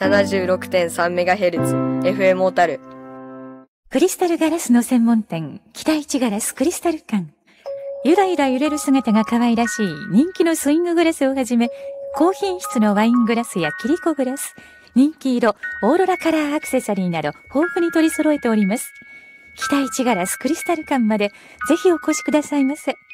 76.3MHz FM 小樽。 クリスタルガラスの専門店、北一ガラスクリスタル館。ゆらゆら揺れる姿が可愛らしい人気のスインググラスをはじめ、高品質のワイングラスやキリコグラス、人気色、オーロラカラーアクセサリーなど豊富に取り揃えております。北一ガラスクリスタル館までぜひお越しくださいませ。